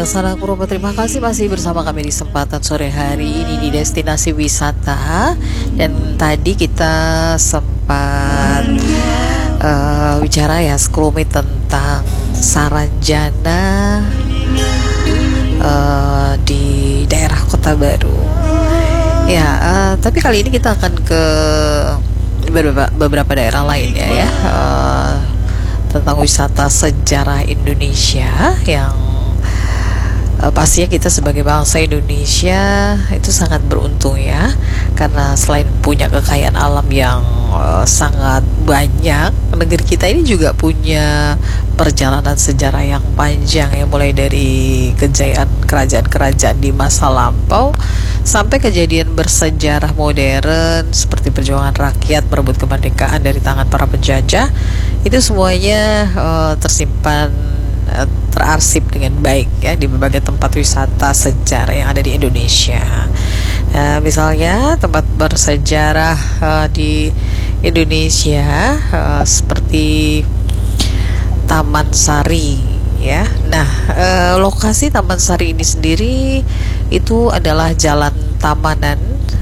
Sanak Purwokerto, terima kasih masih bersama kami di kesempatan sore hari ini di destinasi wisata. Dan tadi kita sempat bicara ya sekelumit tentang Saranjana di daerah Kota Baru. Ya, tapi kali ini kita akan ke beberapa daerah lainnya ya, tentang wisata sejarah Indonesia yang pastinya kita sebagai bangsa Indonesia itu sangat beruntung ya, karena selain punya kekayaan alam yang sangat banyak, negeri kita ini juga punya perjalanan sejarah yang panjang ya, mulai dari kejayaan kerajaan-kerajaan di masa lampau sampai kejadian bersejarah modern seperti perjuangan rakyat merebut kemerdekaan dari tangan para penjajah. Itu semuanya tersimpan, terarsip dengan baik ya di berbagai tempat wisata sejarah yang ada di Indonesia. Misalnya tempat bersejarah di Indonesia seperti Taman Sari ya. Nah, lokasi Taman Sari ini sendiri itu adalah Jalan Tamanan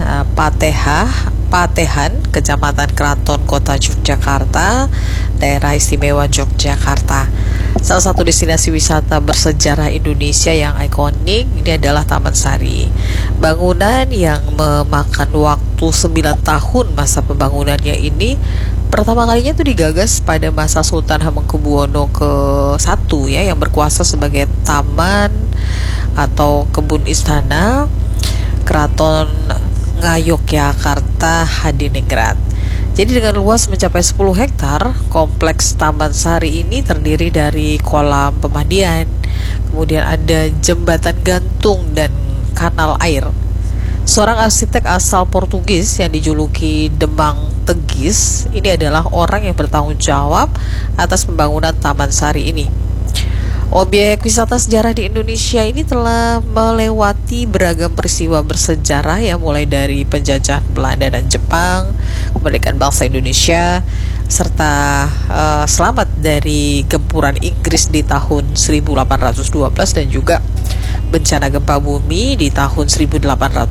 Patehan, Kecamatan Keraton, Kota Yogyakarta, Daerah Istimewa Yogyakarta. Salah satu destinasi wisata bersejarah Indonesia yang ikonik ini adalah Taman Sari. Bangunan yang memakan waktu 9 tahun masa pembangunannya ini pertama kalinya itu digagas pada masa Sultan Hamengkubuwono ke-1 ya, yang berkuasa sebagai taman atau kebun istana Keraton Ngayogyakarta Hadiningrat. Jadi dengan luas mencapai 10 hektar, kompleks Taman Sari ini terdiri dari kolam pemandian, kemudian ada jembatan gantung dan kanal air. Seorang arsitek asal Portugis yang dijuluki Demang Tegis, ini adalah orang yang bertanggung jawab atas pembangunan Taman Sari ini. Objek wisata sejarah di Indonesia ini telah melewati beragam peristiwa bersejarah ya, mulai dari penjajahan Belanda dan Jepang, kemerdekaan bangsa Indonesia, serta selamat dari gempuran Inggris di tahun 1812 dan juga bencana gempa bumi di tahun 1876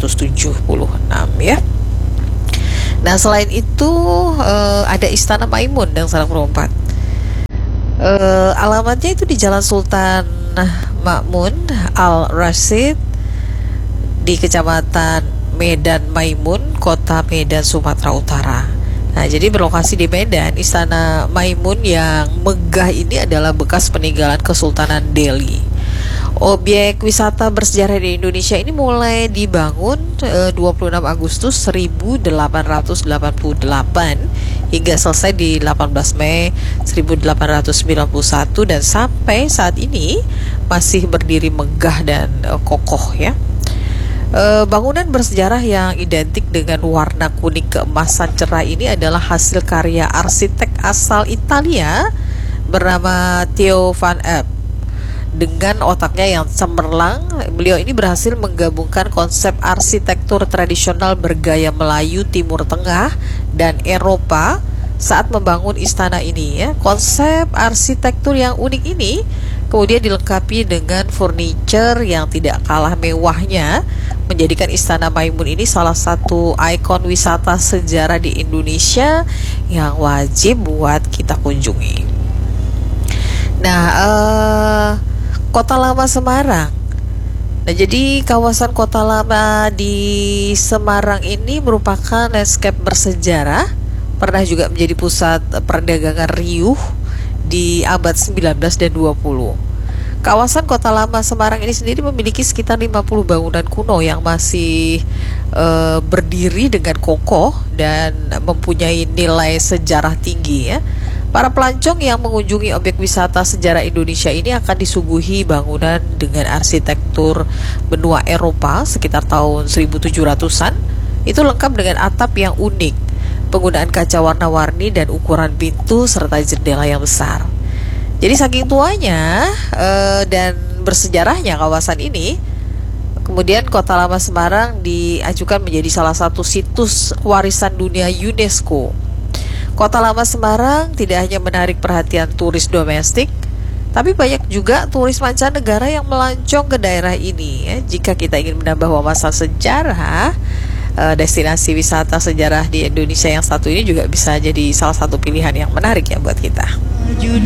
ya. Nah, selain itu ada Istana Maimun dan Sanak Perempat. Alamatnya itu di Jalan Sultan Ma'mun Al-Rasyid di Kecamatan Medan Maimun, Kota Medan, Sumatera Utara. Nah, jadi berlokasi di Medan, Istana Maimun yang megah ini adalah bekas peninggalan Kesultanan Delhi. Objek wisata bersejarah di Indonesia ini mulai dibangun 26 Agustus 1888 hingga selesai di 18 Mei 1891 dan sampai saat ini masih berdiri megah dan kokoh ya. Bangunan bersejarah yang identik dengan warna kuning keemasan cerah ini adalah hasil karya arsitek asal Italia bernama Theo van Epp. Dengan otaknya yang cemerlang, beliau ini berhasil menggabungkan konsep arsitektur tradisional bergaya Melayu Timur Tengah dan Eropa saat membangun istana ini ya. Konsep arsitektur yang unik ini kemudian dilengkapi dengan furniture yang tidak kalah mewahnya, menjadikan Istana Maimun ini salah satu ikon wisata sejarah di Indonesia yang wajib buat kita kunjungi. Nah, Kota Lama Semarang. Nah, jadi kawasan Kota Lama di Semarang ini merupakan landscape bersejarah, pernah juga menjadi pusat perdagangan riuh di abad 19 dan 20. Kawasan Kota Lama Semarang ini sendiri memiliki sekitar 50 bangunan kuno yang masih berdiri dengan kokoh dan mempunyai nilai sejarah tinggi ya. Para pelancong yang mengunjungi objek wisata sejarah Indonesia ini akan disuguhi bangunan dengan arsitektur benua Eropa sekitar tahun 1700-an. Itu lengkap dengan atap yang unik, penggunaan kaca warna-warni dan ukuran pintu serta jendela yang besar. Jadi saking tuanya dan bersejarahnya kawasan ini, kemudian Kota Lama Semarang diajukan menjadi salah satu situs warisan dunia UNESCO. Kota Lama Semarang tidak hanya menarik perhatian turis domestik, Tapi banyak juga turis mancanegara yang melancong ke daerah ini ya. Jika kita ingin menambah wawasan sejarah, destinasi wisata sejarah di Indonesia yang satu ini juga bisa jadi salah satu pilihan yang menarik ya buat kita.